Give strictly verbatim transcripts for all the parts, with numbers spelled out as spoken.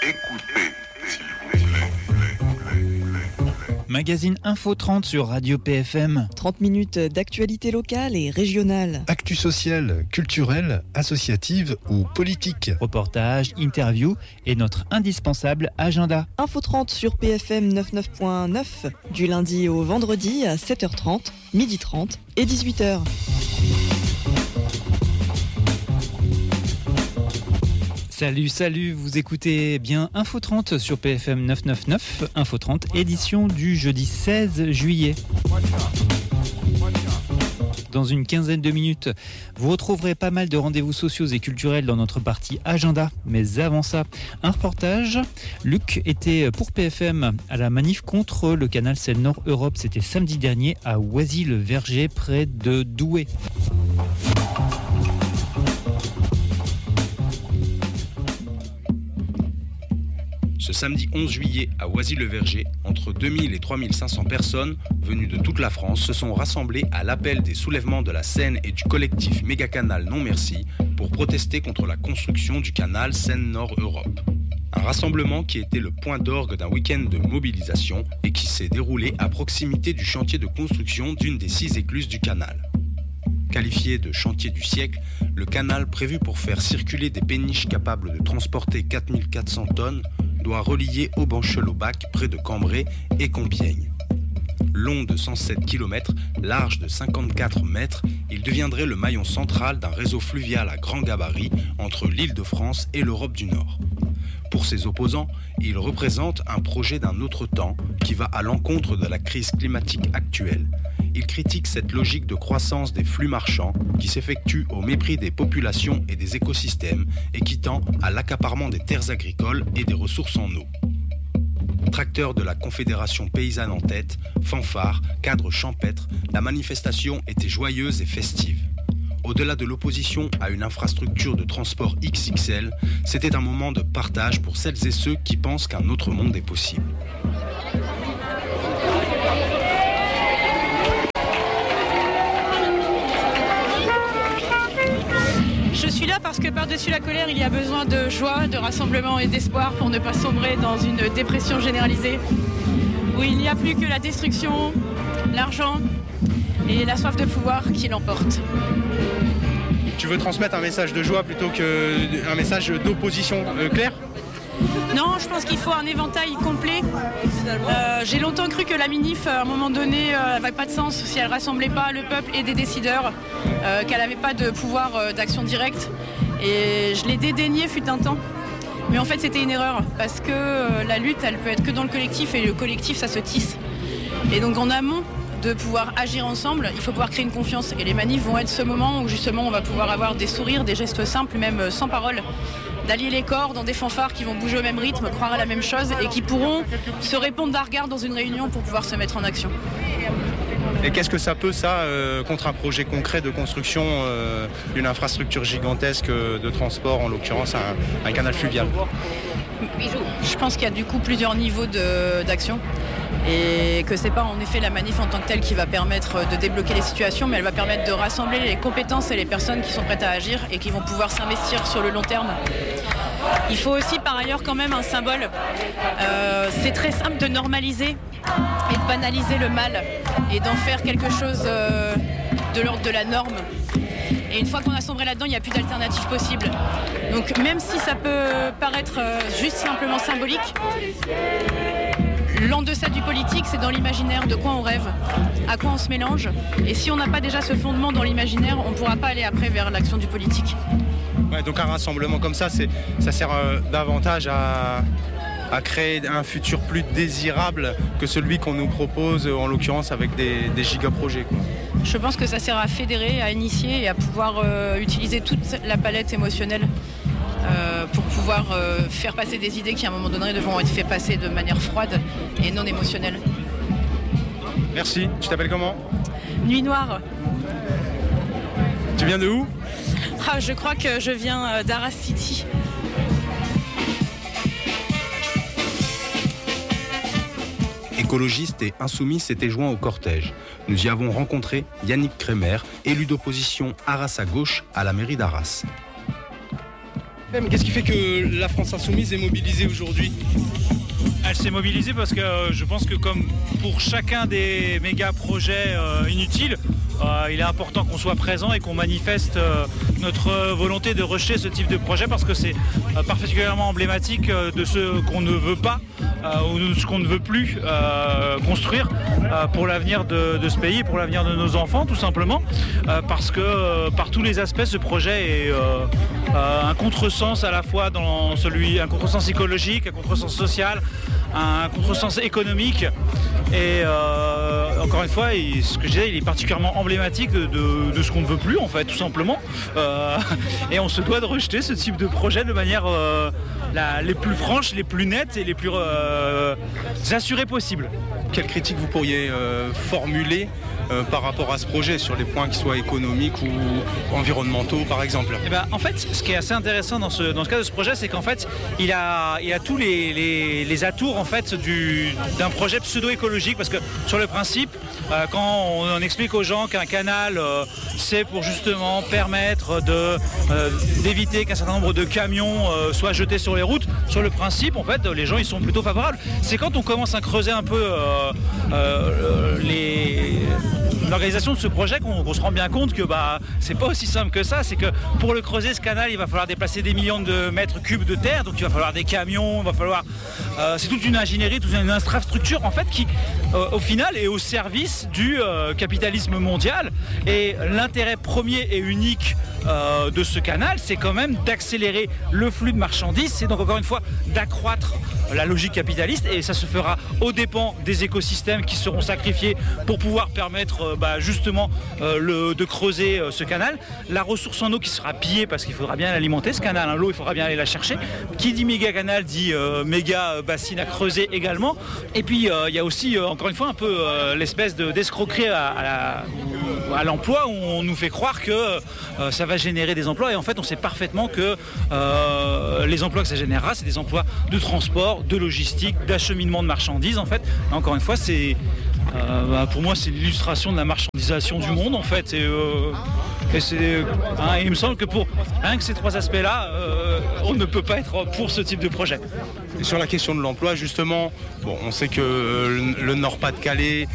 Écoutez, s'il vous plaît. Magazine Info trente sur Radio P F M. trente minutes d'actualité locale et régionale. Actu sociale, culturelle, associative ou politique. Reportages, interviews et notre indispensable agenda. Info trente sur P F M quatre-vingt-neuf point neuf du lundi au vendredi à sept heures trente, midi trente et dix-huit heures. Salut, salut, vous écoutez bien Info trente sur P F M neuf cent quatre-vingt-neuf, Info trente, édition du jeudi seize juillet. Dans une quinzaine de minutes, vous retrouverez pas mal de rendez-vous sociaux et culturels dans notre partie agenda. Mais avant ça, un reportage. Luc était pour P F M à la manif contre le canal Seine-Nord Europe. C'était samedi dernier à Oisy-le-Verger, près de Douai. Ce samedi onze juillet à Oisy-le-Verger, entre deux mille et trois mille cinq cents personnes venues de toute la France se sont rassemblées à l'appel des soulèvements de la Seine et du collectif Mégacanal Non Merci pour protester contre la construction du canal Seine-Nord Europe. Un rassemblement qui était le point d'orgue d'un week-end de mobilisation et qui s'est déroulé à proximité du chantier de construction d'une des six écluses du canal. Qualifié de chantier du siècle, le canal prévu pour faire circuler des péniches capables de transporter quatre mille quatre cents tonnes doit relier Aubanchel-au-Bac près de Cambrai et Compiègne. Long de cent sept kilomètres, large de cinquante-quatre mètres, il deviendrait le maillon central d'un réseau fluvial à grand gabarit entre l'Île-de-France et l'Europe du Nord. Pour ses opposants, il représente un projet d'un autre temps qui va à l'encontre de la crise climatique actuelle. Il critique cette logique de croissance des flux marchands qui s'effectue au mépris des populations et des écosystèmes et qui tend à l'accaparement des terres agricoles et des ressources en eau. Tracteurs de la Confédération paysanne en tête, fanfares, cadres champêtres, la manifestation était joyeuse et festive. Au-delà de l'opposition à une infrastructure de transport X X L, c'était un moment de partage pour celles et ceux qui pensent qu'un autre monde est possible. Je suis là parce que par-dessus la colère, il y a besoin de joie, de rassemblement et d'espoir pour ne pas sombrer dans une dépression généralisée où il n'y a plus que la destruction, l'argent et la soif de pouvoir qui l'emportent. Tu veux transmettre un message de joie plutôt qu'un message d'opposition euh, clair ? Non, je pense qu'il faut un éventail complet. Euh, j'ai longtemps cru que la manif, à un moment donné, n'avait euh, pas de sens si elle rassemblait pas le peuple et des décideurs, euh, qu'elle n'avait pas de pouvoir euh, d'action directe. Et je l'ai dédaigné fut un temps. Mais en fait, c'était une erreur parce que euh, la lutte, elle peut être que dans le collectif et le collectif, ça se tisse. Et donc en amont de pouvoir agir ensemble, il faut pouvoir créer une confiance. Et les manifs vont être ce moment où justement on va pouvoir avoir des sourires, des gestes simples, même sans parole, d'allier les corps dans des fanfares qui vont bouger au même rythme, croire à la même chose et qui pourront se répondre d'un regard dans une réunion pour pouvoir se mettre en action. Et qu'est-ce que ça peut, ça, euh, contre un projet concret de construction euh, d'une infrastructure gigantesque de transport, en l'occurrence un, un canal fluvial ? Je pense qu'il y a du coup plusieurs niveaux de, d'action et que c'est pas en effet la manif en tant que telle qui va permettre de débloquer les situations, mais elle va permettre de rassembler les compétences et les personnes qui sont prêtes à agir et qui vont pouvoir s'investir sur le long terme. Il faut aussi par ailleurs quand même un symbole. Euh, c'est très simple de normaliser et de banaliser le mal et d'en faire quelque chose euh, de l'ordre de la norme. Et une fois qu'on a sombré là-dedans, il n'y a plus d'alternative possible. Donc même si ça peut paraître euh, juste simplement symbolique, l'en-deçà du politique, c'est dans l'imaginaire de quoi on rêve, à quoi on se mélange. Et si on n'a pas déjà ce fondement dans l'imaginaire, on ne pourra pas aller après vers l'action du politique. Ouais, donc un rassemblement comme ça, c'est, ça sert euh, davantage à, à créer un futur plus désirable que celui qu'on nous propose, en l'occurrence avec des, des gigaprojets, quoi. Je pense que ça sert à fédérer, à initier et à pouvoir euh, utiliser toute la palette émotionnelle euh, pour pouvoir euh, faire passer des idées qui à un moment donné devront être fait passer de manière froide et non émotionnelle. Merci, tu t'appelles comment ? Nuit Noire. Tu viens de où ? Ah, je crois que je viens d'Arras City. Écologistes et insoumis s'étaient joints au cortège. Nous y avons rencontré Yannick Crémer, élu d'opposition Arras à gauche à la mairie d'Arras. Qu'est-ce qui fait que la France Insoumise est mobilisée aujourd'hui ? Elle s'est mobilisée parce que euh, je pense que comme pour chacun des méga projets euh, inutiles, euh, il est important qu'on soit présent et qu'on manifeste euh, notre volonté de rejeter ce type de projet parce que c'est euh, particulièrement emblématique euh, de ce qu'on ne veut pas euh, ou de ce qu'on ne veut plus euh, construire euh, pour l'avenir de, de ce pays, pour l'avenir de nos enfants tout simplement, euh, parce que euh, par tous les aspects ce projet est euh, euh, un contresens à la fois dans celui, un contresens écologique, un contresens social, un contresens économique et euh, encore une fois il, ce que je disais il est particulièrement emblématique de, de, de ce qu'on ne veut plus en fait tout simplement euh, et on se doit de rejeter ce type de projet de manière euh, la, les plus franches, les plus nettes et les plus euh, assurées possibles. Quelle critique vous pourriez euh, formuler euh, par rapport à ce projet sur les points qui soient économiques ou environnementaux par exemple? Et ben, en fait ce qui est assez intéressant dans ce, dans ce cas de ce projet c'est qu'en fait il a, il a tous les, les, les atours en fait du, d'un projet pseudo-écologique parce que sur le principe euh, quand on, on explique aux gens qu'un canal euh, c'est pour justement permettre de, euh, d'éviter qu'un certain nombre de camions euh, soient jetés sur les routes, sur le principe en fait les gens ils sont plutôt favorables. C'est quand on commence à creuser un peu euh, euh, les... l'organisation de ce projet qu'on, qu'on se rend bien compte que bah, c'est pas aussi simple que ça. C'est que pour le creuser ce canal il va falloir déplacer des millions de mètres cubes de terre, donc il va falloir des camions, il va falloir euh, c'est toute une ingénierie, toute une infrastructure en fait qui euh, au final est au service du euh, capitalisme mondial et l'intérêt premier et unique euh, de ce canal c'est quand même d'accélérer le flux de marchandises, c'est donc encore une fois d'accroître la logique capitaliste et ça se fera aux dépens des écosystèmes qui seront sacrifiés pour pouvoir permettre euh, bah, justement euh, le, de creuser euh, ce canal. La ressource en eau qui sera pillée parce qu'il faudra bien l'alimenter ce canal, hein, l'eau il faudra bien aller la chercher. Qui dit méga canal dit euh, méga euh, bassine à creuser également. Et puis il euh, y a aussi euh, encore une fois un peu euh, l'espèce de, d'escroquerie à, à, la, à l'emploi où on nous fait croire que euh, ça va générer des emplois et en fait on sait parfaitement que euh, les emplois que ça générera c'est des emplois de transport, de logistique, d'acheminement de marchandises en fait. Encore une fois c'est euh, bah, pour moi c'est l'illustration de la marchandisation du monde en fait et, euh, et c'est, hein, il me semble que pour rien que ces trois aspects là euh, on ne peut pas être pour ce type de projet. Et sur la question de l'emploi justement, bon, on sait que le, le Nord-Pas-de-Calais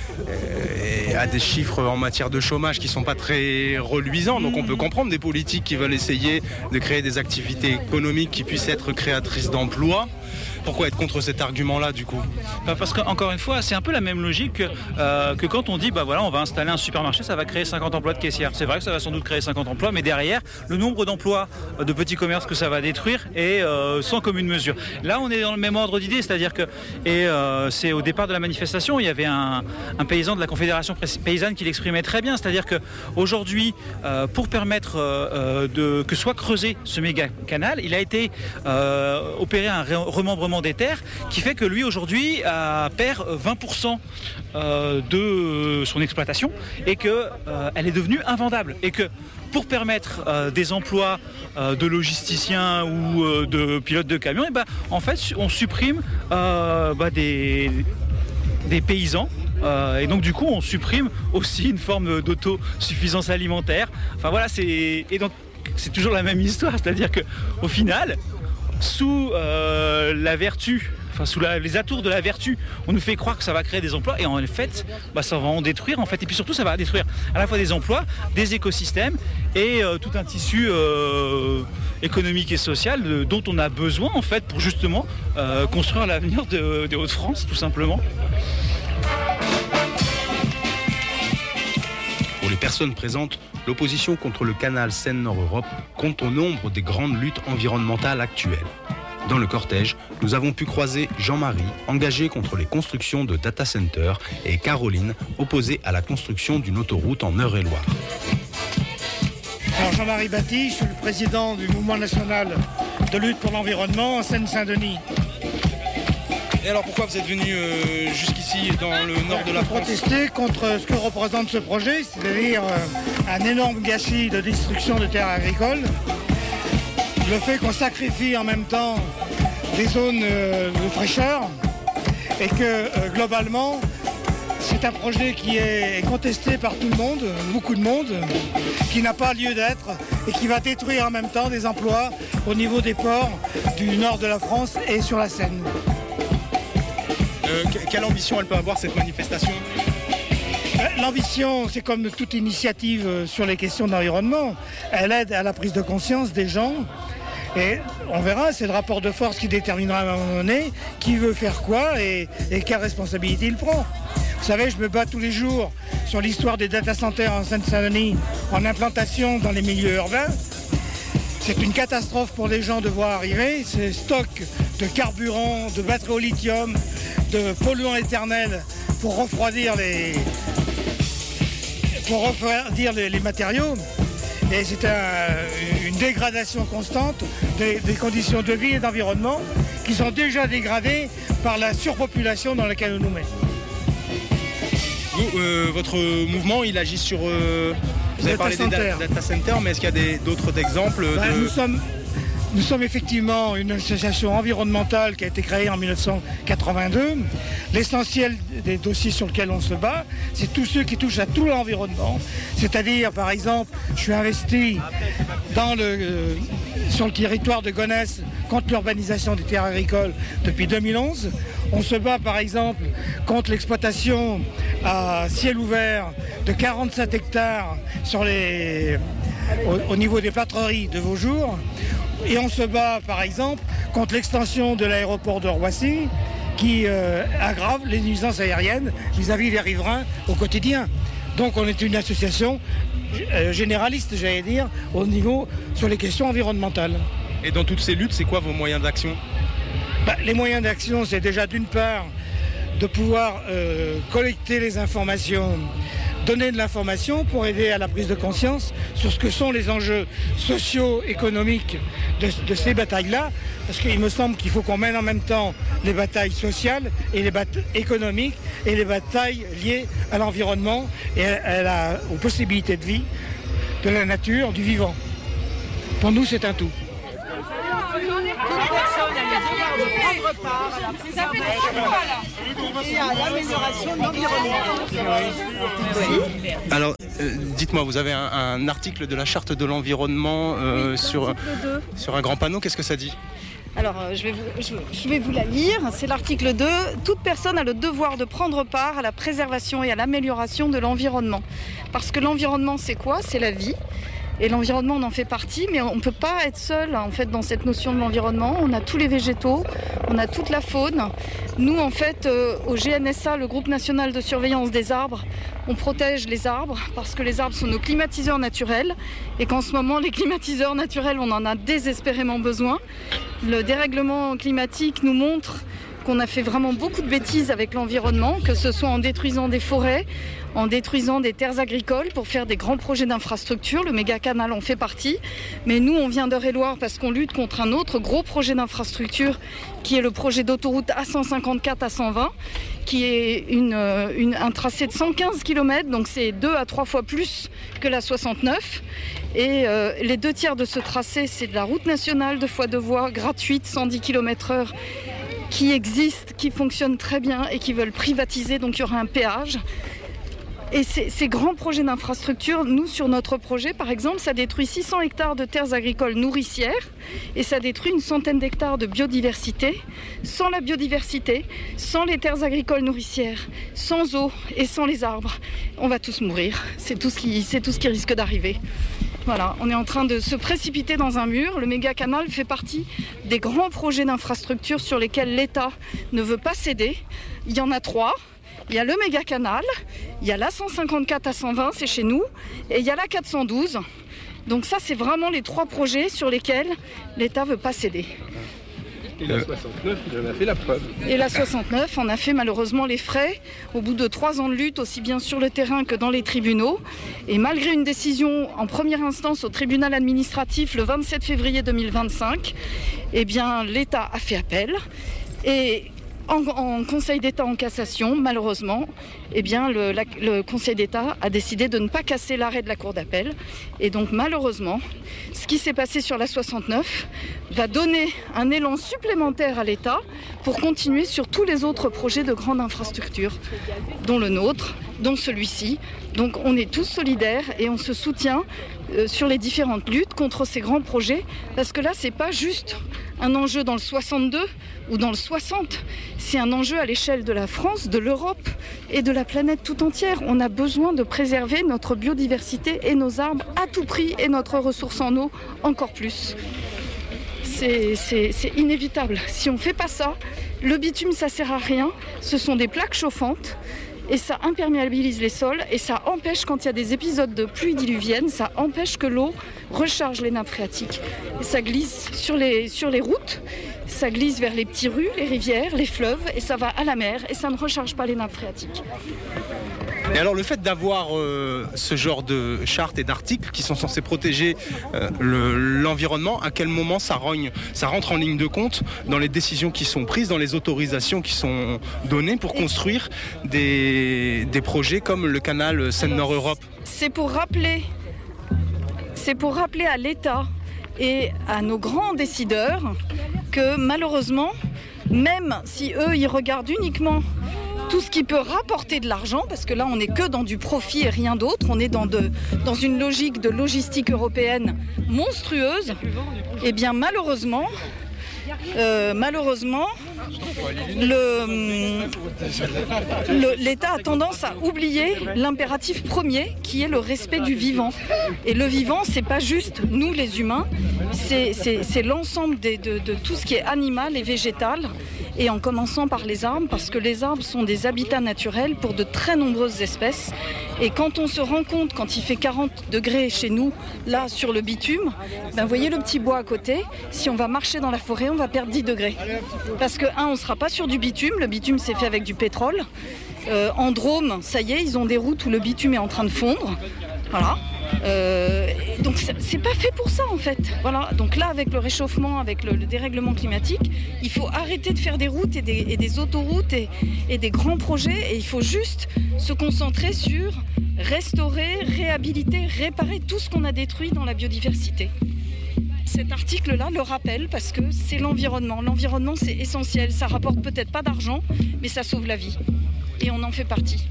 euh, a des chiffres en matière de chômage qui sont pas très reluisants, donc on peut comprendre des politiques qui veulent essayer de créer des activités économiques qui puissent être créatrices d'emplois. Pourquoi être contre cet argument-là du coup ? Parce qu'encore une fois, c'est un peu la même logique que, euh, que quand on dit bah voilà, on va installer un supermarché, ça va créer cinquante emplois de caissière. C'est vrai que ça va sans doute créer cinquante emplois, mais derrière, le nombre d'emplois de petits commerces que ça va détruire est euh, sans commune mesure. Là, on est dans le même ordre d'idée, c'est-à-dire que et euh, c'est au départ de la manifestation, il y avait un, un paysan de la Confédération paysanne qui l'exprimait très bien, c'est-à-dire que aujourd'hui, euh, pour permettre euh, de, que soit creusé ce méga canal, il a été euh, opéré un remembrement des terres qui fait que lui aujourd'hui euh, perd vingt pour cent euh, de son exploitation et qu'elle euh, est devenue invendable et que pour permettre euh, des emplois euh, de logisticiens ou euh, de pilotes de camions, et ben, en fait on supprime euh, bah, des, des paysans. Euh, et donc du coup on supprime aussi une forme d'autosuffisance alimentaire. Enfin voilà, c'est et donc c'est toujours la même histoire, c'est-à-dire que au final sous euh, la vertu, enfin sous la, les atours de la vertu, on nous fait croire que ça va créer des emplois et en fait, bah, ça va en détruire en fait. Et puis surtout, ça va détruire à la fois des emplois, des écosystèmes et euh, tout un tissu euh, économique et social de, dont on a besoin en fait pour justement euh, construire l'avenir de, de Hauts-de-France, tout simplement. Pour les personnes présentes, l'opposition contre le canal Seine-Nord-Europe compte au nombre des grandes luttes environnementales actuelles. Dans le cortège, nous avons pu croiser Jean-Marie, engagé contre les constructions de data centers, et Caroline, opposée à la construction d'une autoroute en Eure-et-Loire. Alors Jean-Marie Batty, je suis le président du mouvement national de lutte pour l'environnement en Seine-Saint-Denis. Et alors pourquoi vous êtes venu euh, jusqu'ici dans le nord de la France ? Protester contre ce que représente ce projet, c'est-à-dire euh, un énorme gâchis de destruction de terres agricoles. Le fait qu'on sacrifie en même temps des zones euh, de fraîcheur et que euh, globalement C'est un projet qui est contesté par tout le monde, beaucoup de monde, qui n'a pas lieu d'être et qui va détruire en même temps des emplois au niveau des ports du nord de la France et sur la Seine. Euh, quelle ambition elle peut avoir cette manifestation ? L'ambition, c'est comme toute initiative sur les questions d'environnement. Elle aide à la prise de conscience des gens. Et on verra, c'est le rapport de force qui déterminera à un moment donné qui veut faire quoi et, et quelle responsabilité il prend. Vous savez, je me bats tous les jours sur l'histoire des data centers en Seine-Saint-Denis en implantation dans les milieux urbains. C'est une catastrophe pour les gens de voir arriver ces stocks de carburant, de batteries au lithium, de polluants éternels pour refroidir les, pour refroidir les, les matériaux. Et c'est un, une dégradation constante des, des conditions de vie et d'environnement qui sont déjà dégradées par la surpopulation dans laquelle nous nous mettons. Vous, euh, votre mouvement, il agit sur... Euh, vous avez data parlé center. des data centers, mais est-ce qu'il y a des, d'autres exemples Ben, de... nous, sommes, nous sommes effectivement une association environnementale qui a été créée en mille neuf cent quatre-vingt-deux. L'essentiel des dossiers sur lesquels on se bat, c'est tous ceux qui touchent à tout l'environnement. C'est-à-dire, par exemple, je suis investi dans le, euh, sur le territoire de Gonesse contre l'urbanisation des terres agricoles depuis deux mille onze. On se bat, par exemple, contre l'exploitation à ciel ouvert de quarante-sept hectares sur les, au, au niveau des plâtreries de Vaujours. Et on se bat, par exemple, contre l'extension de l'aéroport de Roissy qui euh, aggrave les nuisances aériennes vis-à-vis des riverains au quotidien. Donc on est une association euh, généraliste, j'allais dire, au niveau sur les questions environnementales. Et dans toutes ces luttes, c'est quoi vos moyens d'action ? Bah, les moyens d'action, c'est déjà d'une part de pouvoir euh, collecter les informations, donner de l'information pour aider à la prise de conscience sur ce que sont les enjeux socio-économiques de, de ces batailles-là, parce qu'il me semble qu'il faut qu'on mène en même temps les batailles sociales et les batailles économiques et les batailles liées à l'environnement et à, à la, aux possibilités de vie de la nature, du vivant. Pour nous, c'est un tout. Et à l'amélioration de l'environnement. Alors, euh, dites-moi, vous avez un, un article de la Charte de l'environnement euh, oui, sur, sur un grand panneau, qu'est-ce que ça dit ? Alors, euh, je, vais vous, je, je vais vous la lire. C'est l'article deux. Toute personne a le devoir de prendre part à la préservation et à l'amélioration de l'environnement. Parce que l'environnement, c'est quoi ? C'est la vie. Et l'environnement, on en fait partie, mais on ne peut pas être seul en fait, dans cette notion de l'environnement. On a tous les végétaux, on a toute la faune. Nous, en fait, euh, au G N S A, le groupe national de surveillance des arbres, on protège les arbres parce que les arbres sont nos climatiseurs naturels et qu'en ce moment, les climatiseurs naturels, on en a désespérément besoin. Le dérèglement climatique nous montre qu'on a fait vraiment beaucoup de bêtises avec l'environnement, que ce soit en détruisant des forêts, en détruisant des terres agricoles pour faire des grands projets d'infrastructure. Le méga canal en fait partie. Mais nous, on vient d'Eure-et-Loir parce qu'on lutte contre un autre gros projet d'infrastructure qui est le projet d'autoroute A cent cinquante-quatre à cent vingt, qui est une, une, un tracé de cent quinze kilomètres, donc c'est deux à trois fois plus que la soixante-neuf. Et euh, les deux tiers de ce tracé, c'est de la route nationale de fois deux voies, gratuite, cent dix kilomètres heure, qui existe, qui fonctionne très bien et qui veulent privatiser, donc il y aura un péage. Et ces, ces grands projets d'infrastructure, nous sur notre projet par exemple, ça détruit six cents hectares de terres agricoles nourricières et ça détruit une centaine d'hectares de biodiversité. Sans la biodiversité, sans les terres agricoles nourricières, sans eau et sans les arbres, on va tous mourir. C'est tout ce qui, c'est tout ce qui risque d'arriver. Voilà, on est en train de se précipiter dans un mur. Le méga canal fait partie des grands projets d'infrastructure sur lesquels l'État ne veut pas céder. Il y en a trois. Il y a le méga canal, il y a la cent cinquante-quatre à cent vingt, c'est chez nous, et il y a la quatre cent douze. Donc ça, c'est vraiment les trois projets sur lesquels l'État ne veut pas céder. Et la soixante-neuf, il en a fait la preuve. Et la soixante-neuf, on a fait malheureusement les frais au bout de trois ans de lutte, aussi bien sur le terrain que dans les tribunaux. Et malgré une décision en première instance au tribunal administratif le vingt-sept février deux mille vingt-cinq, eh bien l'État a fait appel. Et En, en Conseil d'État en cassation, malheureusement, eh bien, le, la, le Conseil d'État a décidé de ne pas casser l'arrêt de la Cour d'appel. Et donc malheureusement, ce qui s'est passé sur la soixante-neuf va donner un élan supplémentaire à l'État pour continuer sur tous les autres projets de grande infrastructure, dont le nôtre, dont celui-ci. Donc on est tous solidaires et on se soutient euh, sur les différentes luttes contre ces grands projets, parce que là, c'est pas juste un enjeu dans le soixante-deux ou dans le soixante, c'est un enjeu à l'échelle de la France, de l'Europe et de la planète tout entière. On a besoin de préserver notre biodiversité et nos arbres à tout prix et notre ressource en eau encore plus. C'est, c'est, c'est inévitable. Si on ne fait pas ça, le bitume, ça ne sert à rien. Ce sont des plaques chauffantes et ça imperméabilise les sols et ça empêche, quand il y a des épisodes de pluie diluvienne, ça empêche que l'eau recharge les nappes phréatiques. Et ça glisse sur les, sur les routes, ça glisse vers les petits rues, les rivières, les fleuves et ça va à la mer et ça ne recharge pas les nappes phréatiques. Et alors le fait d'avoir euh, ce genre de chartes et d'articles qui sont censés protéger euh, le, l'environnement, à quel moment ça, rogne, ça rentre en ligne de compte dans les décisions qui sont prises, dans les autorisations qui sont données pour construire des, des projets comme le canal Seine-Nord-Europe? C'est pour rappeler, c'est pour rappeler à l'État et à nos grands décideurs que malheureusement, même si eux ils regardent uniquement tout ce qui peut rapporter de l'argent, parce que là on n'est que dans du profit et rien d'autre, on est dans, de, dans une logique de logistique européenne monstrueuse, et bien malheureusement, euh, malheureusement, le, le, l'État a tendance à oublier l'impératif premier qui est le respect du vivant. Et le vivant, c'est pas juste nous les humains, c'est, c'est, c'est l'ensemble des, de, de tout ce qui est animal et végétal. Et en commençant par les arbres, parce que les arbres sont des habitats naturels pour de très nombreuses espèces. Et quand on se rend compte, quand il fait quarante degrés chez nous, là sur le bitume, ben, vous voyez le petit bois à côté, si on va marcher dans la forêt, on va perdre dix degrés. Parce que, un, on ne sera pas sur du bitume, le bitume c'est fait avec du pétrole. Euh, en Drôme, ça y est, ils ont des routes où le bitume est en train de fondre. Voilà. Euh, donc c'est pas fait pour ça en fait. Voilà. Donc là, avec le réchauffement, avec le, le dérèglement climatique, il faut arrêter de faire des routes et des, et des autoroutes et, et des grands projets, et il faut juste se concentrer sur restaurer, réhabiliter, réparer tout ce qu'on a détruit dans la biodiversité. Cet article-là le rappelle parce que c'est l'environnement. L'environnement, c'est essentiel. Ça rapporte peut-être pas d'argent, mais ça sauve la vie. Et on en fait partie.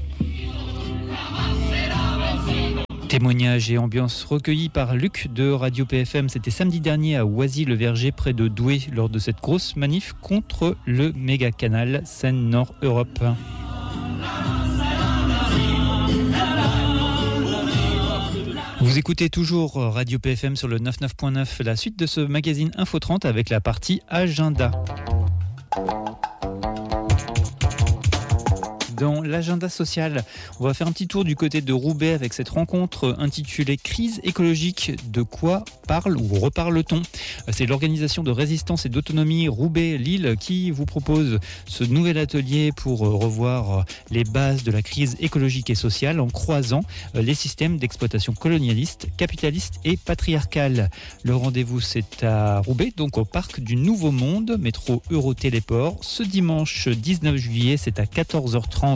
Témoignages et ambiance recueillis par Luc de Radio P F M. C'était samedi dernier à Oisy-le-Verger, près de Douai, lors de cette grosse manif contre le méga canal Seine-Nord-Europe. Vous écoutez toujours Radio P F M sur le quatre-vingt-neuf point neuf, la suite de ce magazine Info trente avec la partie agenda. Dans l'agenda social, on va faire un petit tour du côté de Roubaix avec cette rencontre intitulée « Crise écologique, de quoi parle ou reparle-t-on ?» C'est l'organisation de résistance et d'autonomie Roubaix-Lille qui vous propose ce nouvel atelier pour revoir les bases de la crise écologique et sociale en croisant les systèmes d'exploitation colonialiste, capitaliste et patriarcale. Le rendez-vous, c'est à Roubaix, donc au parc du Nouveau Monde, métro Eurotéléport. Ce dimanche dix-neuf juillet, c'est à quatorze heures trente.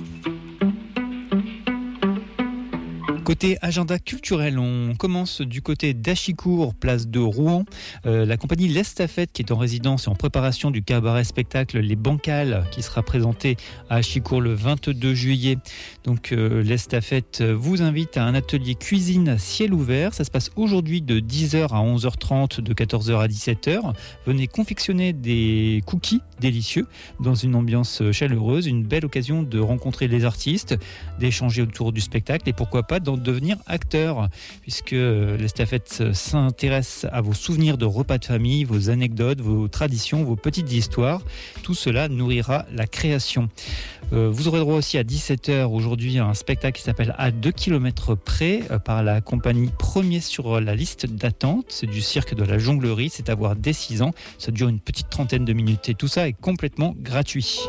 Côté agenda culturel, on commence du côté d'Achicourt, place de Rouen. Euh, la compagnie L'Estafette, qui est en résidence et en préparation du cabaret spectacle Les Bancales, qui sera présenté à Achicourt le vingt-deux juillet. Donc euh, L'Estafette vous invite à un atelier cuisine ciel ouvert. Ça se passe aujourd'hui de dix heures à onze heures trente, de quatorze heures à dix-sept heures. Venez confectionner des cookies délicieux dans une ambiance chaleureuse. Une belle occasion de rencontrer les artistes, d'échanger autour du spectacle et pourquoi pas d'en devenir acteur, puisque l'Estafette s'intéresse à vos souvenirs de repas de famille, vos anecdotes, vos traditions, vos petites histoires. Tout cela nourrira la création. Euh, vous aurez droit aussi à dix-sept heures aujourd'hui à un spectacle qui s'appelle À deux kilomètres près euh, par la compagnie Premier sur la liste d'attente. C'est du cirque de la jonglerie, c'est à voir dès six ans. Ça dure une petite trentaine de minutes et tout ça est complètement gratuit.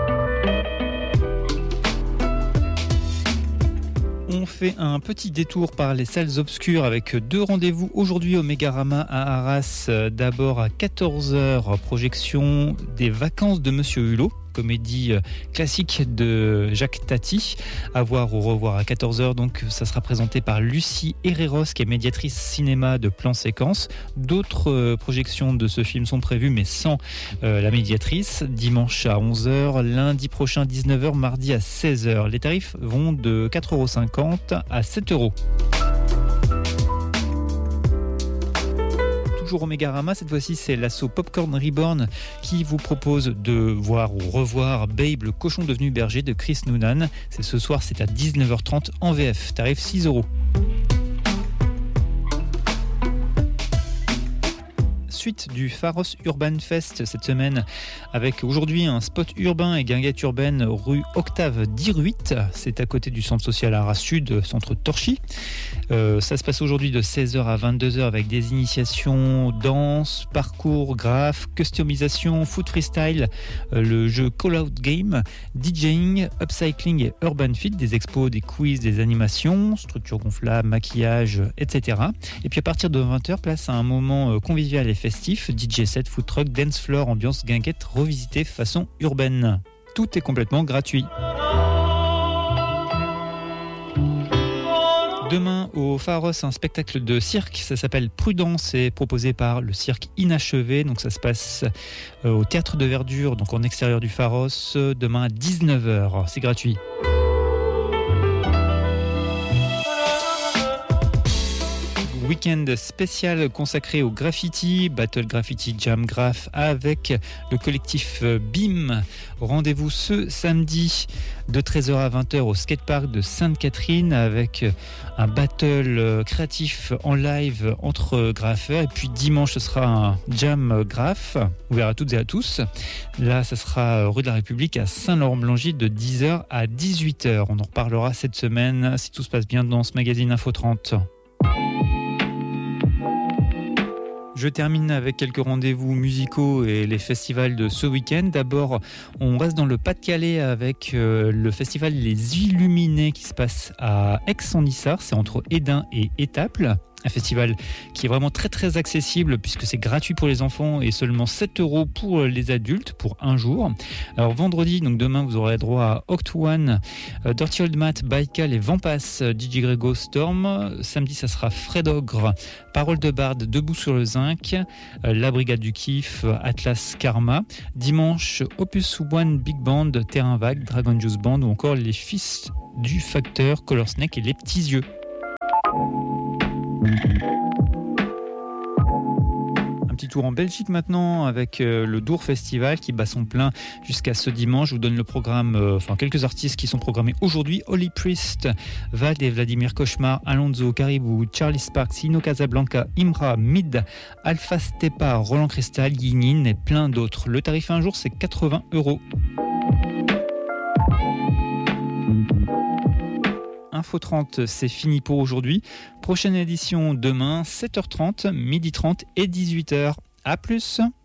On fait un petit détour par les salles obscures avec deux rendez-vous aujourd'hui au Mégarama à Arras. D'abord à quatorze heures, projection des Vacances de Monsieur Hulot, comédie classique de Jacques Tati, à voir ou revoir à quatorze heures. Donc ça sera présenté par Lucie Herreros, qui est médiatrice cinéma de Plan Séquence. D'autres euh, projections de ce film sont prévues, mais sans euh, la médiatrice. Dimanche à onze heures, lundi prochain dix-neuf heures, mardi à seize heures. Les tarifs vont de quatre euros cinquante à sept euros. Toujours au Mégarama, cette fois-ci c'est l'asso Popcorn Reborn qui vous propose de voir ou revoir Babe, le cochon devenu berger de Chris Noonan. C'est ce soir, c'est à dix-neuf heures trente en V F, tarif six euros. Suite du Pharos Urban Fest cette semaine, avec aujourd'hui un spot urbain et guinguette urbaine rue Octave d'Iruit. C'est à côté du centre social Arras Sud, centre Torchy. Euh, ça se passe aujourd'hui de seize heures à vingt-deux heures avec des initiations danse, parcours, graphes, customisation, foot freestyle, euh, le jeu Call Out Game, DJing, upcycling et urban fit, des expos, des quiz, des animations, structure gonflable, maquillage, et cetera. Et puis à partir de vingt heures, place à un moment convivial et festif, D J set, food truck, dance floor, ambiance guinguette revisitée façon urbaine. Tout est complètement gratuit. Demain au Pharos, un spectacle de cirque, ça s'appelle Prudence, c'est proposé par le cirque Inachevé, donc ça se passe au Théâtre de Verdure, donc en extérieur du Pharos, demain à dix-neuf heures, c'est gratuit. Week-end spécial consacré au graffiti, Battle Graffiti Jam Graph avec le collectif B I M. Rendez-vous ce samedi de treize heures à vingt heures au skatepark de Sainte-Catherine avec un battle créatif en live entre graffeurs. Et puis dimanche, ce sera un Jam Graph ouvert à toutes et à tous. Là, ça sera rue de la République à Saint-Laurent-Blangy de dix heures à dix-huit heures. On en reparlera cette semaine si tout se passe bien dans ce magazine Info trente. Je termine avec quelques rendez-vous musicaux et les festivals de ce week-end. D'abord, on reste dans le Pas-de-Calais avec euh, le festival Les Illuminés qui se passe à Aix-en-Issard. C'est entre Édin et Étaples. Un festival qui est vraiment très très accessible puisque c'est gratuit pour les enfants et seulement sept euros pour les adultes pour un jour. Alors vendredi, donc demain, vous aurez droit à Oct One, euh, Dirty Old Mat, Baikal et Vampas, D J Grego Storm. Samedi, ça sera Fred Ogre, Parole de Barde, Debout sur le Zinc, euh, La Brigade du Kiff, Atlas Karma. Dimanche, Opus One Big Band, Terrain Vague, Dragon Juice Band ou encore les Fils du Facteur, Color Snake et Les Petits Yeux. Un petit tour en Belgique maintenant avec euh, le Dour Festival qui bat son plein jusqu'à ce dimanche. Je vous donne le programme, euh, enfin quelques artistes qui sont programmés aujourd'hui. Holy Priest, Vald et Vladimir Cauchemar, Alonso, Caribou, Charlie Sparks, Sino Casablanca, Imra, Mid, Alpha Stepa, Roland Cristal, Yinin et plein d'autres. Le tarif un jour, c'est quatre-vingts euros. Info trente, c'est fini pour aujourd'hui. Prochaine édition demain, sept heures trente, midi trente et dix-huit heures. À plus.